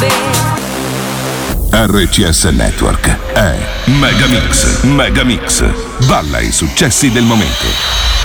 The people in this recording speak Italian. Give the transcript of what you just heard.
RCS Network è Megamix. Balla i successi del momento.